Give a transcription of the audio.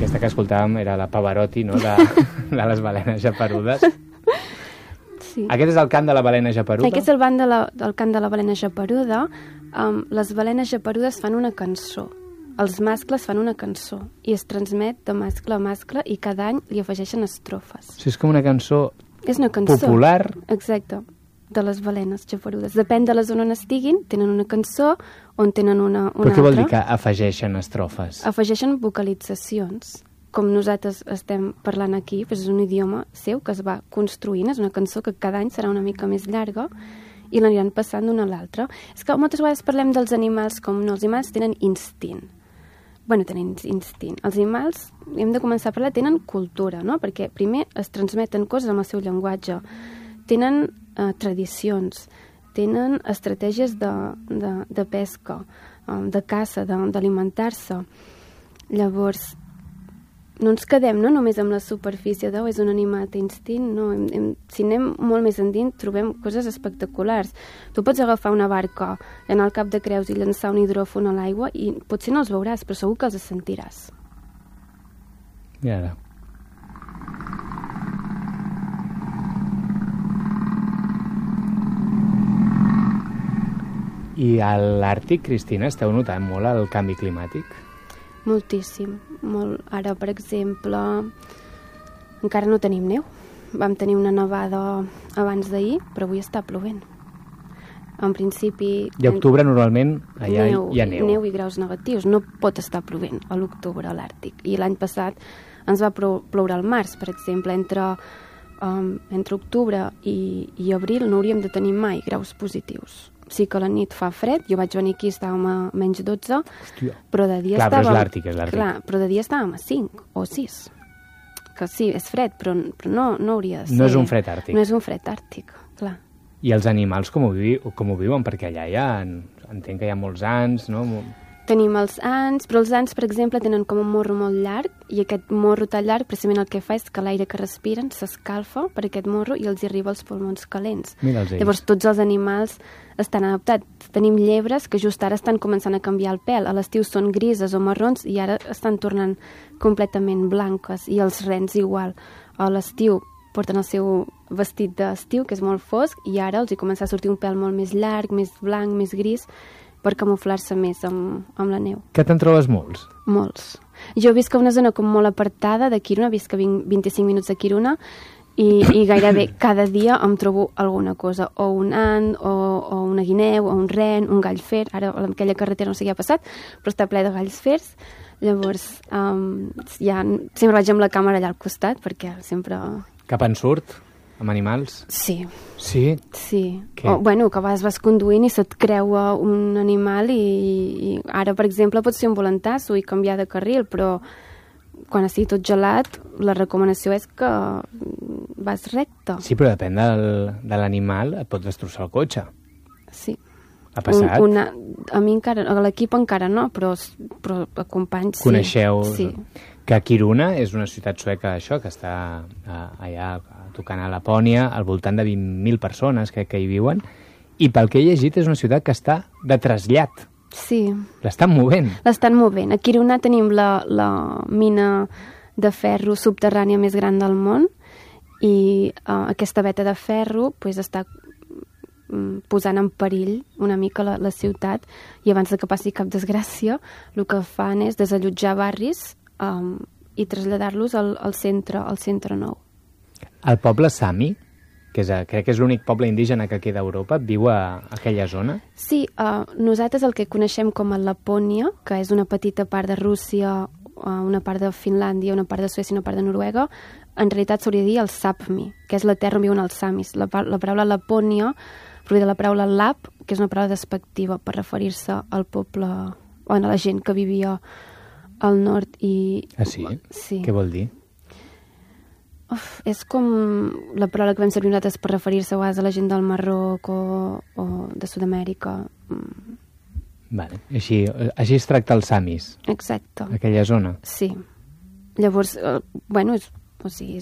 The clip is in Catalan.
Aquesta que escoltàvem era la Pavarotti, no?, de les balenes japerudes. Sí. Aquest és el cant de la balena japeruda? Aquest és el cant de la balena japeruda. Les balenes japerudes fan una cançó. Els mascles fan una cançó i es transmet de mascle a mascle i cada any li afegeixen estrofes. O sigui, és com una cançó, és una cançó popular. Exacte, de les balenes japerudes. Depèn de la zona on estiguin, tenen una cançó on tenen una altra. Però què vol dir que afegeixen estrofes? Afegeixen vocalitzacions. Com nosaltres estem parlant aquí, doncs és un idioma seu que es va construint, és una cançó que cada any serà una mica més llarga i l'aniran passant d'una a l'altra. És que moltes vegades parlem dels animals com no, els animals tenen instint. Bueno, tenen instint. Els animals, hem de començar a parlar, tenen cultura, no? Perquè primer es transmeten coses amb el seu llenguatge, tenen tradicions, tenen estratègies de pesca, de caça, d'alimentar-se. Llavors, no ens quedem només amb la superfície de és un animal, té instint, no. Si anem molt més endins trobem coses espectaculars. Tu pots agafar una barca, anar al Cap de Creus i llançar un hidròfon a l'aigua i potser no els veuràs, però segur que els sentiràs. I ara? I a l'Àrtic, Cristina, esteu notant molt el canvi climàtic? Moltíssim, molt. Ara, per exemple, encara no tenim neu. Vam tenir una nevada abans d'ahir, però avui està plovent. En principi... I a octubre, normalment, allà hi ha neu. Neu i graus negatius. No pot estar plovent a l'octubre a l'Àrtic. I l'any passat ens va ploure al març, per exemple. Entre octubre i abril no hauríem de tenir mai graus positius. Sí que a la nit fa fred, jo vaig venir aquí, estàvem a menys 12, Hòstia. Però de dia clar, estàvem... però és l'Àrtic, és l'Àrtic. Clar, però de dia estàvem a 5 o 6. Que sí, és fred, però no hauria de ser... No és un fred àrtic. No és un fred àrtic, clar. I els animals com ho viuen? Perquè allà entenc que hi ha molts ants, no? Tenim els ants, però els ants, per exemple, tenen com un morro molt llarg i aquest morro tan llarg precisament el que fa és que l'aire que respiren s'escalfa per aquest morro i els hi arriba als pulmons calents. Mira'ls ells. Llavors tots els animals estan adaptats. Tenim llebres que just ara estan començant a canviar el pèl. A l'estiu són grises o marrons i ara estan tornant completament blanques. I els rens igual. A l'estiu porten el seu vestit d'estiu, que és molt fosc, i ara els hi comença a sortir un pèl molt més llarg, més blanc, més gris, per camuflar-se més amb la neu. Que te'n trobes molts? Molts. Jo visc a una zona com molt apartada de Kiruna, visc a 25 minuts de Kiruna, i gairebé cada dia em trobo alguna cosa, o un ant, o una guineu, o un ren, un gall fer. Ara aquella carretera no sé què ha passat, però està ple de galls fers. Llavors, sempre vaig amb la càmera allà al costat, perquè sempre... Cap en surt, amb animals? Sí. Sí? Sí. Que vas conduint i se't creua un animal i ara, per exemple, pots fer un volantasso i canviar de carril, però quan estigui tot gelat, la recomanació és que vas recte. Sí, però depèn de l'animal, et pot destrossar el cotxe. Sí. Ha passat? A mi encara, a l'equip encara no, però a companys sí. Coneixeu? Sí. Que Kiruna és una ciutat sueca, això, que està allà tocant a Lapònia, al voltant de 20.000 persones crec que hi viuen, i pel que he llegit és una ciutat que està de trasllat. Sí. L'estan movent. L'estan movent. A Kiruna tenim la mina de ferro subterrània més gran del món i aquesta veta de ferro està posant en perill una mica la ciutat, i abans que passi cap desgràcia el que fan és desallotjar barris i traslladar-los al centre nou. El poble Sami, crec que és l'únic poble indígena que queda a Europa, viu a aquella zona? Sí, nosaltres el que coneixem com a Lapònia, que és una petita part de Rússia, una part de Finlàndia, una part de Suècia i una part de Noruega, en realitat s'hauria de dir el Sápmi, que és la terra on viuen els samis. La paraula Lapònia prové de la paraula lap, que és una paraula despectiva per referir-se al poble, o a la gent que vivia al nord. Ah, sí? Sí. Què vol dir? És com la paraula que vam servir nosaltres per referir-se a la gent del Marroc o de Sud-amèrica. Vale. Així es tracta els samis? Exacte. Aquella zona? Sí. Llavors,